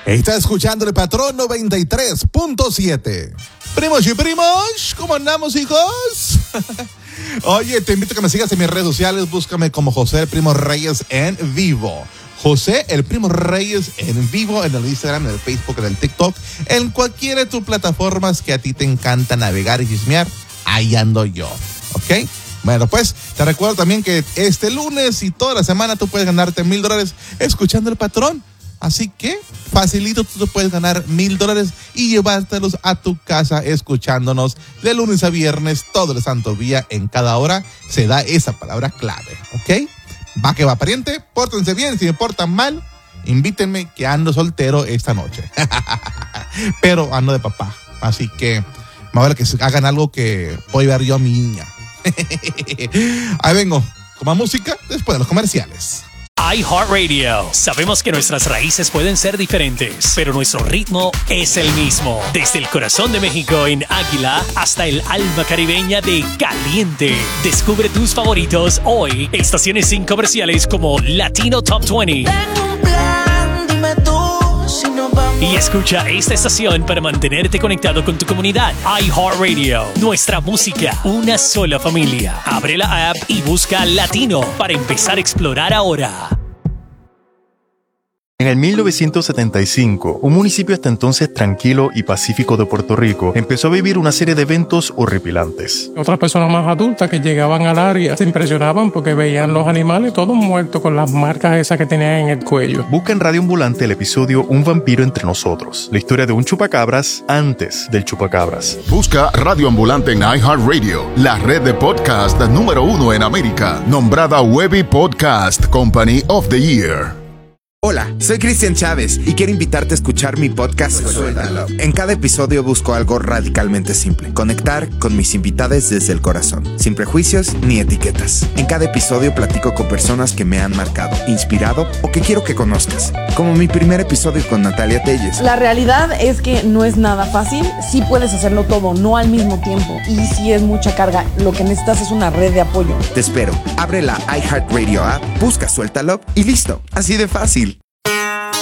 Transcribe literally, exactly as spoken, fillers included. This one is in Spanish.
Está escuchando el Patrón noventa y tres punto siete. Primos y primos, ¿cómo andamos, hijos? Oye, te invito a que me sigas en mis redes sociales. Búscame como José el Primo Reyes en vivo. José el Primo Reyes en vivo en el Instagram, en el Facebook, en el TikTok, en cualquiera de tus plataformas que a ti te encanta navegar y chismear. Ahí ando yo, ¿ok? Bueno, pues te recuerdo también que este lunes y toda la semana tú puedes ganarte mil dólares escuchando el Patrón. Así que facilito, tú te puedes ganar mil dólares y llevártelos a tu casa escuchándonos de lunes a viernes todo el santo día. En cada hora se da esa palabra clave, ¿ok? Va que va, pariente, pórtense bien. Si me portan mal, invítenme que ando soltero esta noche. Pero ando de papá, así que más vale que hagan algo que pueda llevar yo a mi niña. Ahí vengo con más música después de los comerciales. iHeartRadio. Sabemos que nuestras raíces pueden ser diferentes, pero nuestro ritmo es el mismo. Desde el corazón de México en Águila hasta el alma caribeña de Caliente. Descubre tus favoritos hoy. Estaciones sin comerciales como Latino Top veinte. Tengo un plan, dime tú si nos vamos. Y escucha esta estación para mantenerte conectado con tu comunidad. iHeartRadio. Nuestra música, una sola familia. Abre la app y busca Latino para empezar a explorar ahora. En el mil novecientos setenta y cinco, un municipio hasta entonces tranquilo y pacífico de Puerto Rico empezó a vivir una serie de eventos horripilantes. Otras personas más adultas que llegaban al área se impresionaban porque veían los animales todos muertos con las marcas esas que tenían en el cuello. Busca en Radio Ambulante el episodio Un vampiro entre nosotros, la historia de un chupacabras antes del chupacabras. Busca Radio Ambulante en iHeartRadio, la red de podcast número uno en América, nombrada Webby Podcast Company of the Year. Hola, soy Cristian Chávez y quiero invitarte a escuchar mi podcast Suéltalo. En cada episodio busco algo radicalmente simple: conectar con mis invitados desde el corazón, sin prejuicios ni etiquetas. En cada episodio platico con personas que me han marcado, inspirado o que quiero que conozcas, como mi primer episodio con Natalia Telles. La realidad es que no es nada fácil. Sí puedes hacerlo todo, no al mismo tiempo, y sí es mucha carga. Lo que necesitas es una red de apoyo. Te espero. Abre la iHeartRadio app, busca Suéltalo y listo. Así de fácil.